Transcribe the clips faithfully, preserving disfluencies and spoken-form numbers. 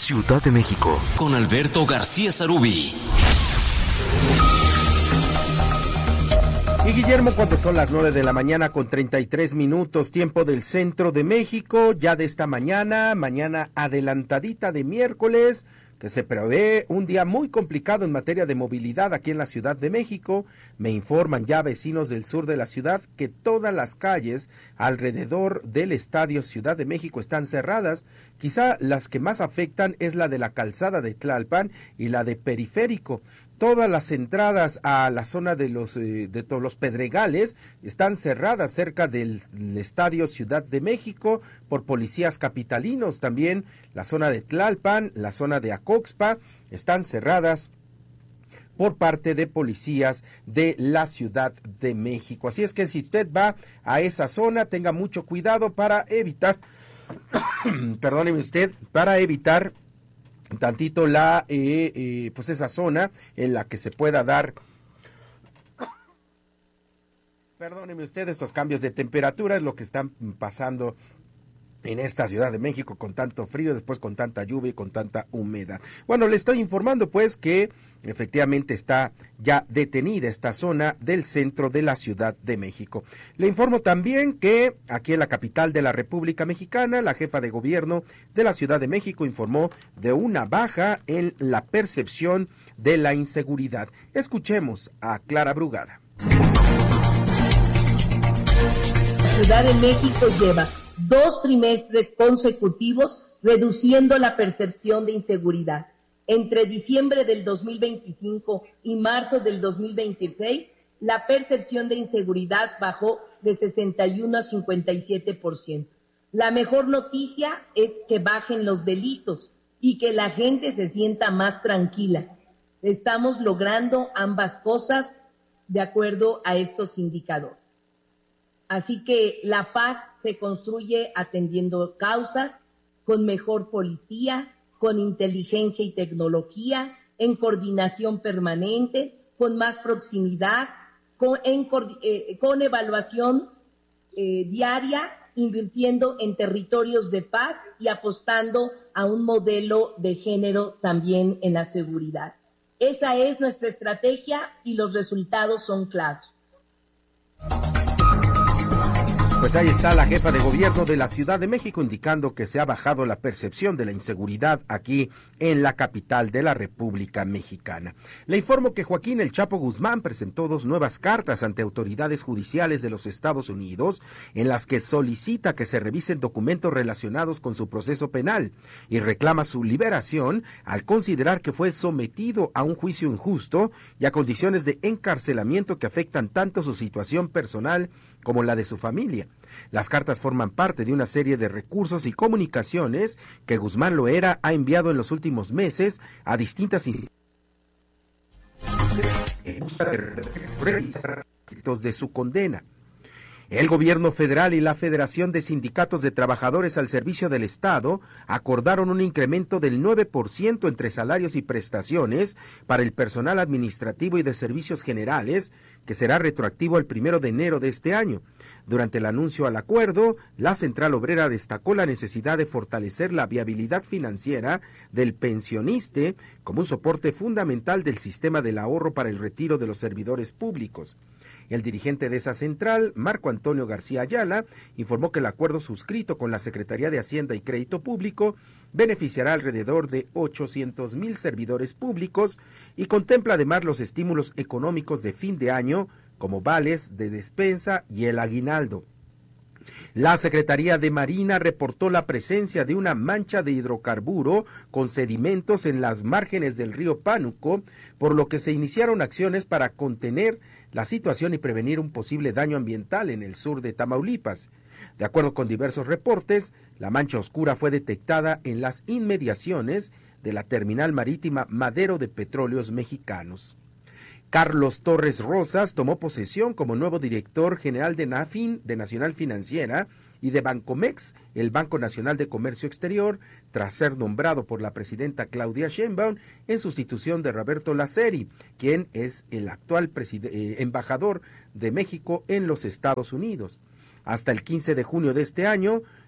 Ciudad de México, con Alberto García Sarubí. Y Guillermo, cuando son las nueve de la mañana con treinta y tres minutos, tiempo del centro de México, ya de esta mañana, mañana adelantadita de miércoles, que se prevé un día muy complicado en materia de movilidad aquí en la Ciudad de México. Me informan ya vecinos del sur de la ciudad que todas las calles alrededor del Estadio Ciudad de México están cerradas. Quizá las que más afectan es la de la calzada de Tlalpan y la de Periférico. Todas las entradas a la zona de los eh, de todos los Pedregales están cerradas cerca del, del Estadio Ciudad de México por policías capitalinos. También la zona de Tlalpan, la zona de Acoxpa están cerradas por parte de policías de la Ciudad de México. Así es que si usted va a esa zona, tenga mucho cuidado para evitar, perdóneme usted, para evitar tantito la eh, eh, pues esa zona en la que se pueda dar, perdónenme usted, estos cambios de temperatura es lo que están pasando en esta Ciudad de México con tanto frío, después con tanta lluvia y con tanta humedad. Bueno, le estoy informando pues que efectivamente está ya detenida esta zona del centro de la Ciudad de México. Le informo también que aquí en la capital de la República Mexicana, la jefa de gobierno de la Ciudad de México informó de una baja en la percepción de la inseguridad. Escuchemos a Clara Brugada. La Ciudad de México lleva dos trimestres consecutivos reduciendo la percepción de inseguridad. Entre diciembre del dos mil veinticinco y marzo del dos mil veintiséis, la percepción de inseguridad bajó de sesenta y uno a cincuenta y siete por ciento. La mejor noticia es que bajen los delitos y que la gente se sienta más tranquila. Estamos logrando ambas cosas de acuerdo a estos indicadores. Así que la paz se construye atendiendo causas, con mejor policía, con inteligencia y tecnología, en coordinación permanente, con más proximidad, con, en, eh, con evaluación eh, diaria, invirtiendo en territorios de paz y apostando a un modelo de género también en la seguridad. Esa es nuestra estrategia y los resultados son claros. Pues ahí está la jefa de gobierno de la Ciudad de México indicando que se ha bajado la percepción de la inseguridad aquí en la capital de la República Mexicana. Le informo que Joaquín El Chapo Guzmán presentó dos nuevas cartas ante autoridades judiciales de los Estados Unidos en las que solicita que se revisen documentos relacionados con su proceso penal y reclama su liberación al considerar que fue sometido a un juicio injusto y a condiciones de encarcelamiento que afectan tanto su situación personal como la de su familia. Las cartas forman parte de una serie de recursos y comunicaciones que Guzmán Loera ha enviado en los últimos meses a distintas instituciones de su condena. El gobierno federal y la Federación de Sindicatos de Trabajadores al Servicio del Estado acordaron un incremento del nueve por ciento entre salarios y prestaciones para el personal administrativo y de servicios generales, que será retroactivo el primero de enero de este año. Durante el anuncio al acuerdo, la Central Obrera destacó la necesidad de fortalecer la viabilidad financiera del pensionista como un soporte fundamental del sistema del ahorro para el retiro de los servidores públicos. El dirigente de esa central, Marco Antonio García Ayala, informó que el acuerdo suscrito con la Secretaría de Hacienda y Crédito Público beneficiará alrededor de ochocientos mil servidores públicos y contempla además los estímulos económicos de fin de año, como vales de despensa y el aguinaldo. La Secretaría de Marina reportó la presencia de una mancha de hidrocarburo con sedimentos en las márgenes del río Pánuco, por lo que se iniciaron acciones para contener la situación y prevenir un posible daño ambiental en el sur de Tamaulipas. De acuerdo con diversos reportes, la mancha oscura fue detectada en las inmediaciones de la terminal marítima Madero de Petróleos Mexicanos. Carlos Torres Rosas tomó posesión como nuevo director general de NAFIN, de Nacional Financiera, y de Bancomex, el Banco Nacional de Comercio Exterior, tras ser nombrado por la presidenta Claudia Sheinbaum en sustitución de Roberto Laceri, quien es el actual preside- eh, embajador de México en los Estados Unidos. Hasta el quince de junio de este año,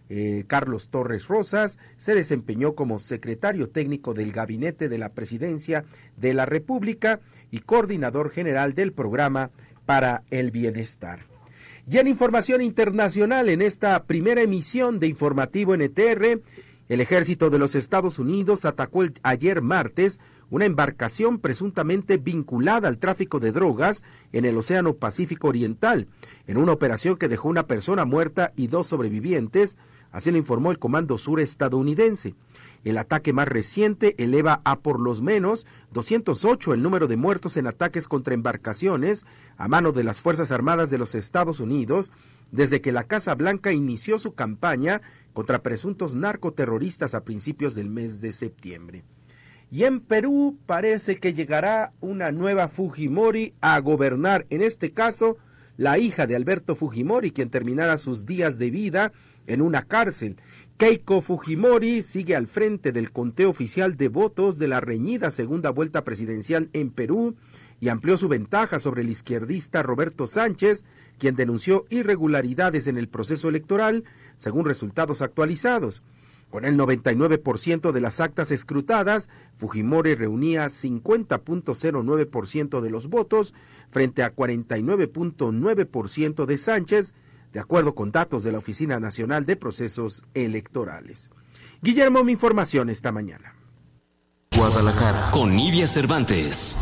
eh, Carlos Torres Rosas se desempeñó como secretario técnico del Gabinete de la Presidencia de la República y coordinador general del Programa para el Bienestar. Y en información internacional, en esta primera emisión de Informativo N T R, el ejército de los Estados Unidos atacó el, ayer martes una embarcación presuntamente vinculada al tráfico de drogas en el Océano Pacífico Oriental, en una operación que dejó una persona muerta y dos sobrevivientes, así lo informó el Comando Sur estadounidense. El ataque más reciente eleva a por lo menos doscientos ocho el número de muertos en ataques contra embarcaciones a mano de las Fuerzas Armadas de los Estados Unidos desde que la Casa Blanca inició su campaña contra presuntos narcoterroristas a principios del mes de septiembre. Y en Perú parece que llegará una nueva Fujimori a gobernar, en este caso la hija de Alberto Fujimori, quien terminará sus días de vida en una cárcel. Keiko Fujimori sigue al frente del conteo oficial de votos de la reñida segunda vuelta presidencial en Perú y amplió su ventaja sobre el izquierdista Roberto Sánchez, quien denunció irregularidades en el proceso electoral, según resultados actualizados. Con el noventa y nueve por ciento de las actas escrutadas, Fujimori reunía cincuenta punto cero nueve por ciento de los votos frente a cuarenta y nueve punto nueve por ciento de Sánchez, de acuerdo con datos de la Oficina Nacional de Procesos Electorales. Guillermo, mi información esta mañana. Guadalajara, con Nidia Cervantes.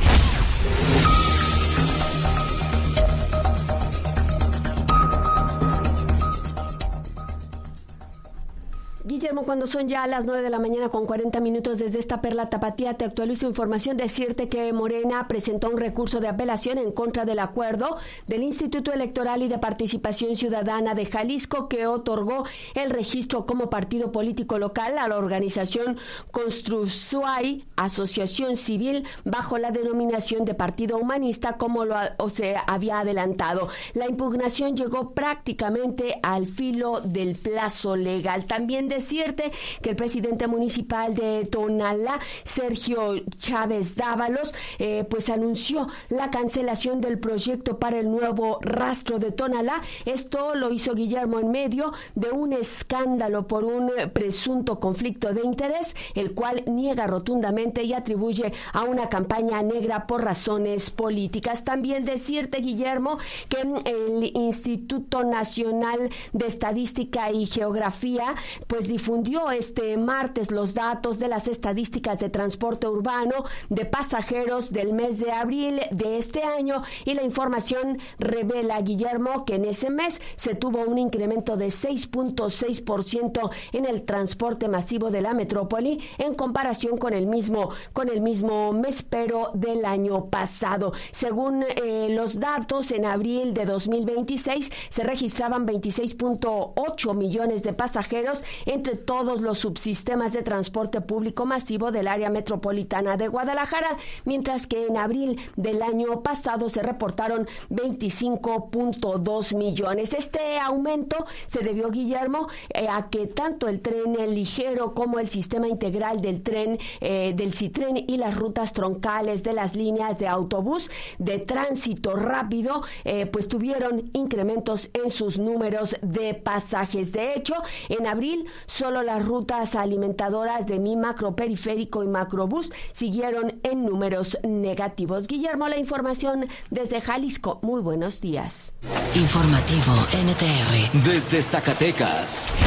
Guillermo, cuando son ya las nueve de la mañana con cuarenta minutos desde esta Perla Tapatía, te actualizo información. Decirte que Morena presentó un recurso de apelación en contra del acuerdo del Instituto Electoral y de Participación Ciudadana de Jalisco, que otorgó el registro como partido político local a la organización Construsuay, Asociación Civil, bajo la denominación de Partido Humanista, como lo o se había adelantado. La impugnación llegó prácticamente al filo del plazo legal. También decirte que el presidente municipal de Tonalá, Sergio Chávez Dávalos, eh, pues anunció la cancelación del proyecto para el nuevo rastro de Tonalá. Esto lo hizo Guillermo en medio de un escándalo por un presunto conflicto de interés, el cual niega rotundamente y atribuye a una campaña negra por razones políticas. También decirte, Guillermo, que el Instituto Nacional de Estadística y Geografía pues difundió este martes los datos de las estadísticas de transporte urbano de pasajeros del mes de abril de este año, y la información revela, Guillermo, que en ese mes se tuvo un incremento de seis punto seis por ciento en el transporte masivo de la metrópoli en comparación con el mismo con el mismo mes pero del año pasado. Según eh, los datos, en abril de dos mil veintiséis se registraban veintiséis punto ocho millones de pasajeros entre todos los subsistemas de transporte público masivo del área metropolitana de Guadalajara, mientras que en abril del año pasado se reportaron veinticinco punto dos millones. Este aumento se debió, Guillermo, eh, a que tanto el tren ligero como el sistema integral del tren, eh, del Citren y las rutas troncales de las líneas de autobús de tránsito rápido, eh, pues tuvieron incrementos en sus números de pasajes. De hecho, en abril solo las rutas alimentadoras de Mi Macro Periférico y Macrobús siguieron en números negativos. Guillermo, la información desde Jalisco. Muy buenos días. Informativo N T R. Desde Zacatecas.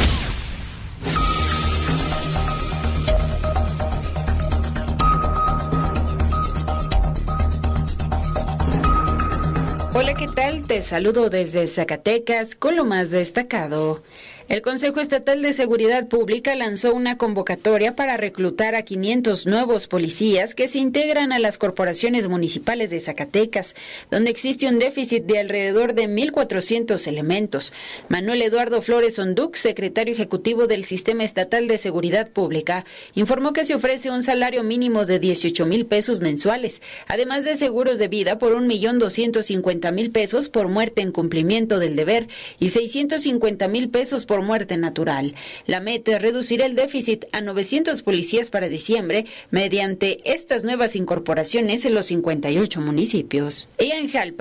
Hola, ¿qué tal? Te saludo desde Zacatecas con lo más destacado. El Consejo Estatal de Seguridad Pública lanzó una convocatoria para reclutar a quinientos nuevos policías que se integran a las corporaciones municipales de Zacatecas, donde existe un déficit de alrededor de mil cuatrocientos elementos. Manuel Eduardo Flores Onduc, secretario ejecutivo del Sistema Estatal de Seguridad Pública, informó que se ofrece un salario mínimo de dieciocho mil pesos mensuales, además de seguros de vida por un millón doscientos cincuenta mil pesos por muerte en cumplimiento del deber y seiscientos cincuenta mil pesos por muerte natural. La meta es reducir el déficit a novecientos policías para diciembre mediante estas nuevas incorporaciones en los cincuenta y ocho municipios. Y en Jalpa,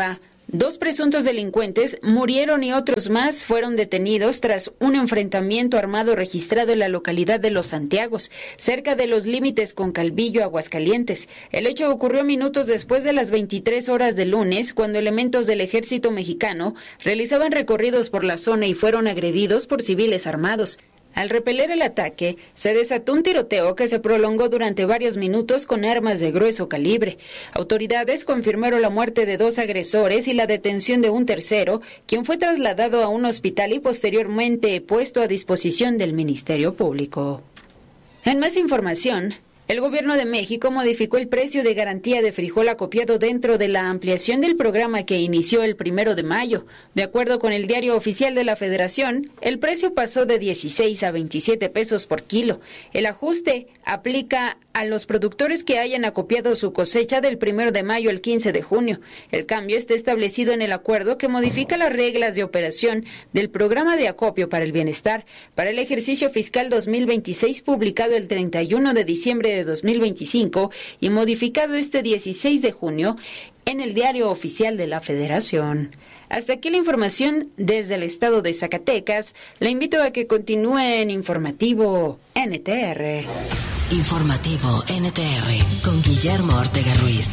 Dos presuntos delincuentes murieron y otros más fueron detenidos tras un enfrentamiento armado registrado en la localidad de Los Santiagos, cerca de los límites con Calvillo, Aguascalientes. El hecho ocurrió minutos después de las veintitrés horas del lunes, cuando elementos del ejército mexicano realizaban recorridos por la zona y fueron agredidos por civiles armados. Al repeler el ataque, se desató un tiroteo que se prolongó durante varios minutos con armas de grueso calibre. Autoridades confirmaron la muerte de dos agresores y la detención de un tercero, quien fue trasladado a un hospital y posteriormente puesto a disposición del Ministerio Público. En más información, el Gobierno de México modificó el precio de garantía de frijol acopiado dentro de la ampliación del programa que inició el primero de mayo. De acuerdo con el Diario Oficial de la Federación, el precio pasó de dieciséis a veintisiete pesos por kilo. El ajuste aplica a los productores que hayan acopiado su cosecha del primero de mayo al quince de junio. El cambio está establecido en el acuerdo que modifica las reglas de operación del programa de acopio para el bienestar para el ejercicio fiscal dos mil veintiséis, publicado el treinta y uno de diciembre de dos mil veinticinco y modificado este dieciséis de junio en el Diario Oficial de la Federación. Hasta aquí la información desde el estado de Zacatecas. Le invito a que continúe en Informativo N T R. Informativo N T R con Guillermo Ortega Ruiz.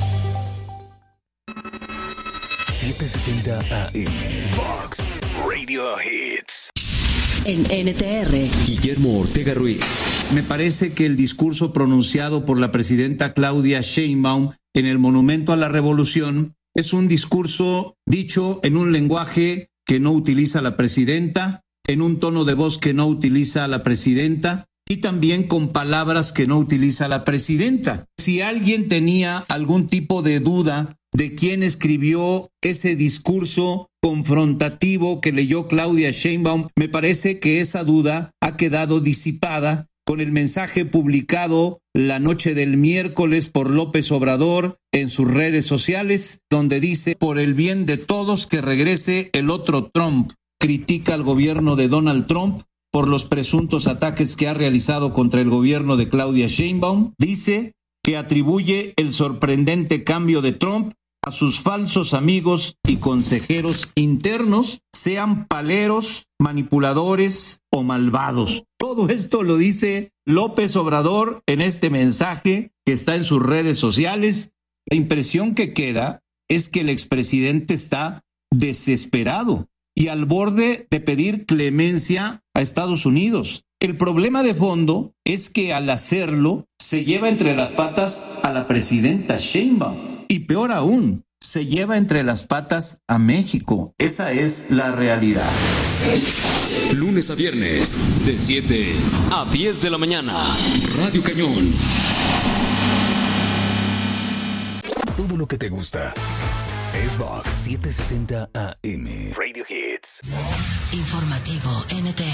setecientos sesenta A M Vox Radio Hits. En N T R, Guillermo Ortega Ruiz. Me parece que el discurso pronunciado por la presidenta Claudia Sheinbaum en el Monumento a la Revolución es un discurso dicho en un lenguaje que no utiliza la presidenta, en un tono de voz que no utiliza la presidenta y también con palabras que no utiliza la presidenta. Si alguien tenía algún tipo de duda de quién escribió ese discurso confrontativo que leyó Claudia Sheinbaum, me parece que esa duda ha quedado disipada con el mensaje publicado la noche del miércoles por López Obrador en sus redes sociales, donde dice: por el bien de todos que regrese el otro Trump. Critica al gobierno de Donald Trump por los presuntos ataques que ha realizado contra el gobierno de Claudia Sheinbaum. Dice que atribuye el sorprendente cambio de Trump a sus falsos amigos y consejeros internos, sean paleros, manipuladores o malvados. Todo esto lo dice López Obrador en este mensaje que está en sus redes sociales. La impresión que queda es que el expresidente está desesperado y al borde de pedir clemencia a Estados Unidos. El problema de fondo es que al hacerlo se lleva entre las patas a la presidenta Sheinbaum. Y peor aún, se lleva entre las patas a México. Esa es la realidad. Lunes a viernes, de siete a diez de la mañana. Radio Cañón. Todo lo que te gusta es Vox setecientos sesenta A M Radio Hits. Informativo N T